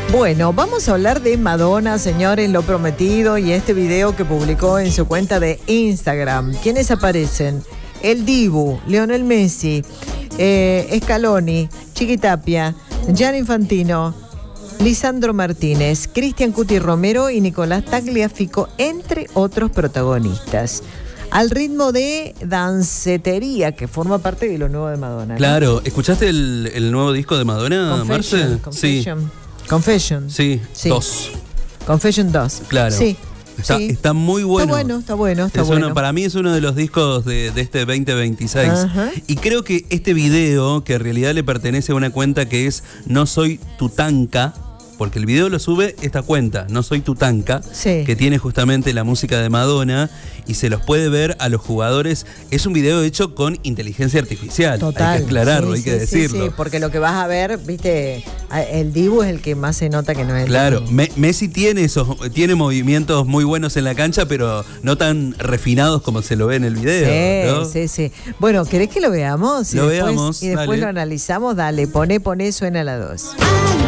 Bueno, vamos a hablar de Madonna, señores, lo prometido, y este video que publicó en su cuenta de Instagram. ¿Quiénes aparecen? El Dibu, Lionel Messi, Scaloni, Chiqui Tapia, Gianni Infantino, Lisandro Martínez, Cristian Cuti Romero y Nicolás Tagliafico, entre otros protagonistas. Al ritmo de dancetería, que forma parte de lo nuevo de Madonna, ¿no? Claro, ¿escuchaste el nuevo disco de Madonna, Marce? Confession. Sí, 2. Confession 2. Claro. Sí. Está muy bueno. Está bueno. Para mí es uno de los discos de este 2026. Ajá. Y creo que este video, que en realidad le pertenece a una cuenta que es No Soy Tutanka, porque el video lo sube esta cuenta, No Soy Tutanka, que tiene justamente la música de Madonna, y se los puede ver a los jugadores. Es un video hecho con inteligencia artificial. Total. Hay que aclararlo, hay que decirlo. Sí, porque lo que vas a ver, viste, el Dibu es el que más se nota que no es el Claro, Messi tiene movimientos muy buenos en la cancha, pero no tan refinados como se lo ve en el video. Sí. Bueno, ¿querés que lo veamos? Veamos. Y después lo analizamos. Dale, suena la 2.